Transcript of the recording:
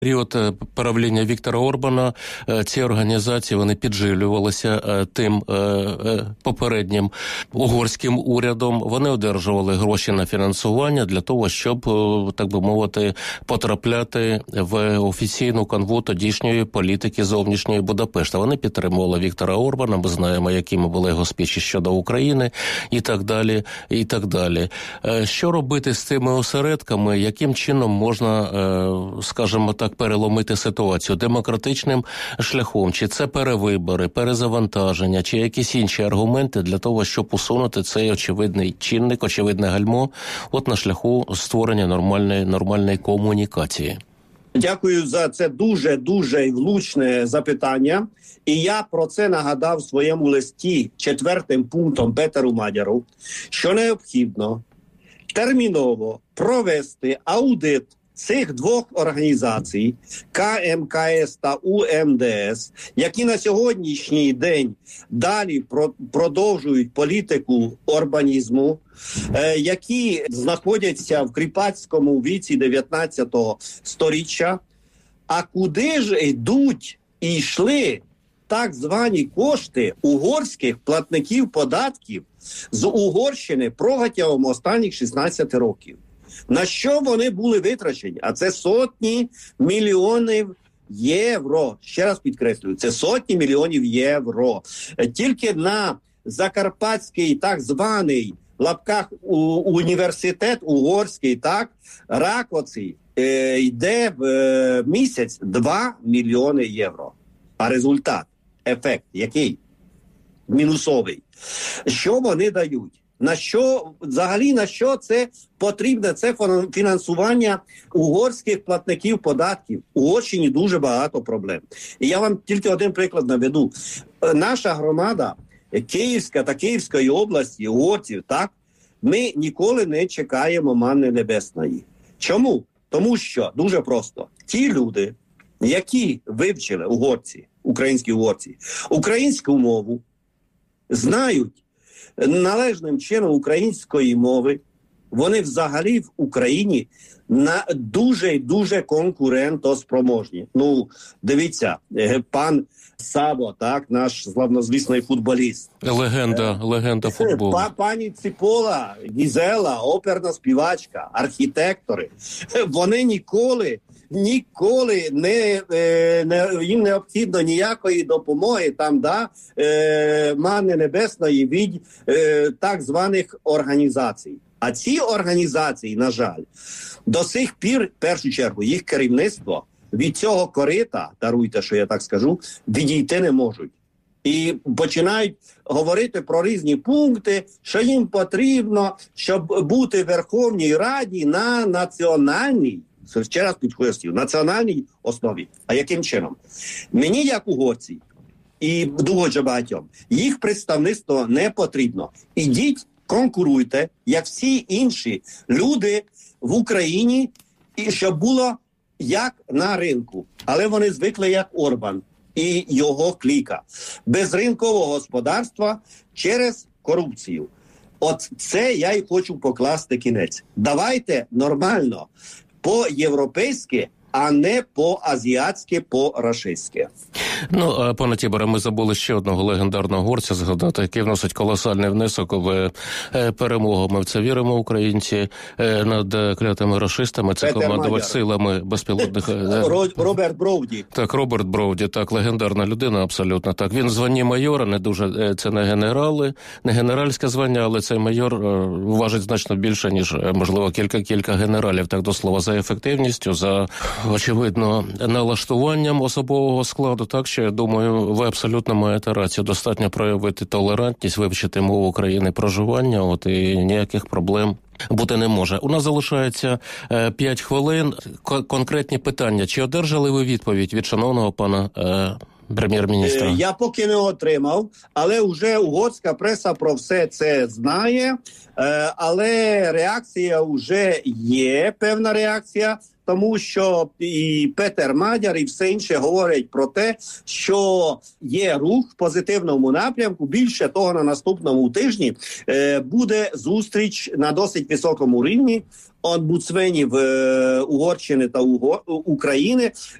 Період правління Віктора Орбана ці організації, вони підживлювалися тим попереднім угорським урядом. Вони одержували гроші на фінансування для того, щоб, так би мовити, потрапляти в офіційну канву тодішньої політики зовнішньої Будапешта. Вони підтримували Віктора Орбана, ми знаємо, якими були його спічі щодо України і так далі, і так далі. Що робити з цими осередками? Яким чином можна, скажімо так, переломити ситуацію демократичним шляхом? Чи це перевибори, перезавантаження, чи якісь інші аргументи для того, щоб усунути цей очевидний чинник, очевидне гальмо от на шляху створення нормальної комунікації? Дякую за це дуже влучне запитання. І я про це нагадав в своєму листі 4 пунктом Петеру Мадяру, що необхідно терміново провести аудит цих двох організацій, КМКС та УМДС, які на сьогоднішній день далі продовжують політику орбанізму, які знаходяться в кріпацькому віці 19-го сторіччя, а куди ж йдуть і йшли так звані кошти угорських платників податків з Угорщини протягом останніх 16 років. На що вони були витрачені? А це сотні мільйонів євро. Ще раз підкреслюю, це сотні мільйонів євро. Тільки на закарпатський так званий в лапках університет угорський, так, Ракоці, йде в місяць 2 мільйони євро. А результат, ефект який? Мінусовий. Що вони дають? На що це потрібне? Це фінансування угорських платників податків. У Угорщині дуже багато проблем. І я вам тільки один приклад наведу. Наша громада Київська та Київської області, угорців, так, ми ніколи не чекаємо манни небесної. Чому? Тому що, дуже просто, ті люди, які вивчили угорці, українські угорці, українську мову, знають належним чином української мови, вони взагалі в Україні дуже конкурентоспроможні. Ну, дивіться, пан Сабо, так, наш славнозвісний футболіст. Легенда футболу. Пані Ципола, Гізела, оперна співачка, архітектори. Вони ніколи не їм необхідно ніякої допомоги там, манни небесної від так званих організацій. А ці організації, на жаль, до сих пір, в першу чергу, їх керівництво від цього корита, даруйте, що я так скажу, відійти не можуть. І починають говорити про різні пункти, що їм потрібно, щоб бути в Верховній Раді на національній, ще раз підкреслюю, національній основі. А яким чином? Мені, як угорці, і дуже багатьом, їх представництво не потрібно. Ідіть, конкуруйте, як всі інші люди в Україні, і щоб було як на ринку. Але вони звикли як Орбан і його кліка. Без ринкового господарства через корупцію. От це я й хочу покласти кінець. Давайте нормально, по-європейськи, а не по-азіатськи, по-рашистськи. Ну, пане Тіборе, ми забули ще одного легендарного угорця згадати, який вносить колосальний внесок в перемогу. Ми в це віримо, українці, над клятими рашистами. Це командувач силами безпілотних... Роберт Броуді. Так, Роберт Броуді, так, легендарна людина, абсолютно так. Він в званні майора, не дуже, це не генерали, не генеральське звання, але цей майор важить значно більше, ніж, можливо, кілька генералів. Так, до слова, за ефективністю, за, очевидно, налаштуванням особового складу. Так, що, я думаю, ви абсолютно маєте рацію. Достатньо проявити толерантність, вивчити мову країни проживання, і ніяких проблем бути не може. У нас залишається 5 хвилин. Конкретні питання. Чи одержали ви відповідь від шановного пана прем'єр-міністра? Я поки не отримав, але вже угорська преса про все це знає. Але реакція вже є, певна реакція. тому що і Петер Мадяр, і все інше говорять про те, що є рух в позитивному напрямку. Більше того, на наступному тижні буде зустріч на досить високому рівні омбудсменів Угорщини та України